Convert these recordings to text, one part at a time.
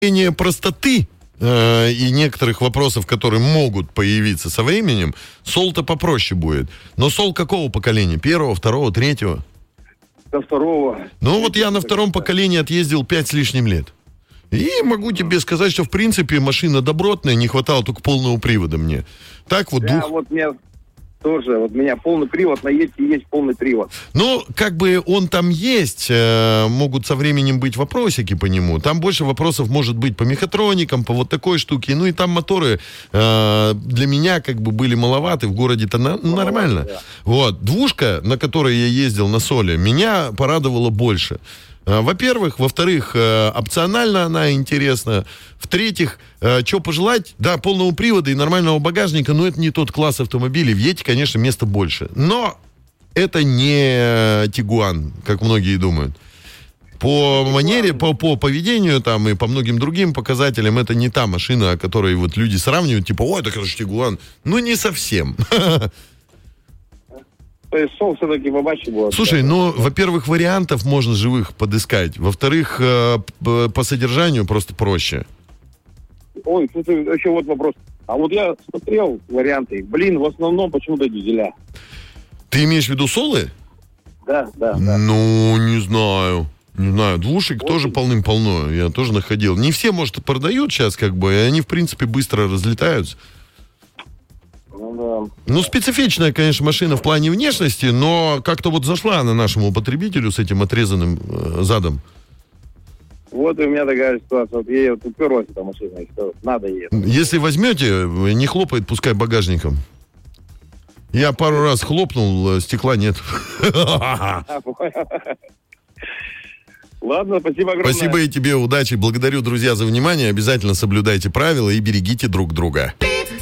простоты и некоторых вопросов, которые могут появиться со временем, Soul-то попроще будет. Но Soul какого поколения? Первого, второго, третьего? До второго. Ну вот я на втором поколении отъездил 5 с лишним лет. И могу тебе сказать, что в принципе машина добротная, не хватало только полного привода мне. Так вот да, вот мне тоже, вот у меня полный привод, на Йети есть полный привод. Ну, как бы он там есть, могут со временем быть вопросики по нему. Там больше вопросов может быть по мехатроникам, по вот такой штуке. Ну и там моторы для меня как бы были маловаты, в городе-то нормально. Да. Вот, двушка, на которой я ездил на Соле, меня порадовала больше. Во-первых. Во-вторых, опционально она интересна. В-третьих, что пожелать? Да, полного привода и нормального багажника, но это не тот класс автомобилей. В Йети, конечно, места больше. Но это не Тигуан, как многие думают. По манере, по поведению там и по многим другим показателям это не та машина, о которой вот люди сравнивают. Типа, ой, так это же Тигуан. Ну, не совсем. То есть Soul все-таки побачи будет. Слушай, ну, во-первых, вариантов можно живых подыскать. Во-вторых, по содержанию просто проще. Ой, слушай, еще вот вопрос. А вот я смотрел варианты. Блин, в основном почему-то дизеля. Ты имеешь в виду Солы? Да. Ну, не знаю. Не знаю, двушек тоже полным-полно. Я тоже находил. Не все, может, продают сейчас, как бы, и они, в принципе, быстро разлетаются. Ну, специфичная, конечно, машина в плане внешности, но как-то вот зашла она нашему потребителю с этим отрезанным задом. Вот и у меня такая ситуация. Вот ей вот уперлась эта машина, и что надо ей. Если возьмете, не хлопает, пускай багажником. Я пару раз хлопнул, стекла нет. Ладно, спасибо огромное. Спасибо и тебе, удачи. Благодарю, друзья, за внимание. Обязательно соблюдайте правила и берегите друг друга.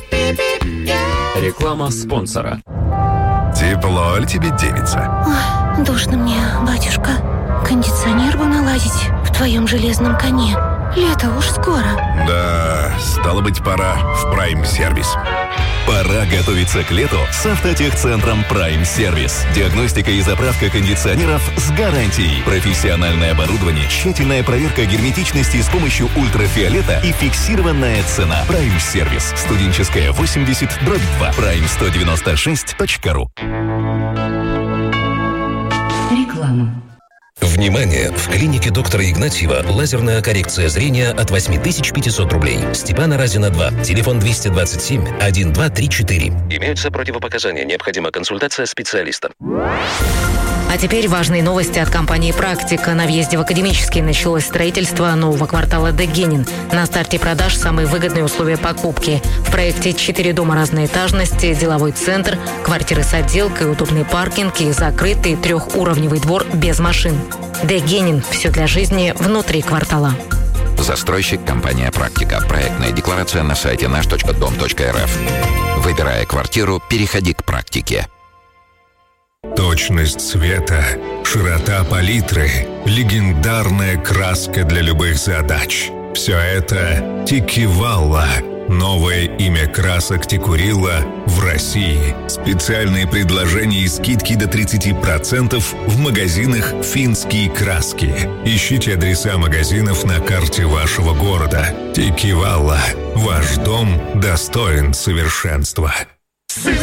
Реклама спонсора. Тепло ли тебе, девица? Ой, душно мне, батюшка. Кондиционер бы наладить в твоем железном коне. Лето уж скоро. Да, стало быть, пора в Prime Service. Пора готовиться к лету с автотехцентром Prime Service. Диагностика и заправка кондиционеров с гарантией. Профессиональное оборудование, тщательная проверка герметичности с помощью ультрафиолета и фиксированная цена. Prime Service. Студенческая 80/2. Prime196.ru. Реклама. Внимание! В клинике доктора Игнатьева лазерная коррекция зрения от 8500 рублей. Степана Разина 2. Телефон 227-1234. Имеются противопоказания. Необходима консультация специалиста. А теперь важные новости от компании «Практика». На въезде в Академический началось строительство нового квартала Дегенин. На старте продаж самые выгодные условия покупки. В проекте 4 дома разной этажности, деловой центр, квартиры с отделкой, удобный паркинг и закрытый 3-уровневый двор без машин. Дегенин. Все для жизни внутри квартала. Застройщик компания «Практика». Проектная декларация на сайте наш.дом.рф. Выбирая квартиру, переходи к «Практике». Точность цвета, широта палитры, легендарная краска для любых задач. Все это Тикивалла. Новое имя красок Тикурила в России. Специальные предложения и скидки до 30% в магазинах «Финские краски». Ищите адреса магазинов на карте вашего города. Тикивалла. Ваш дом достоин совершенства.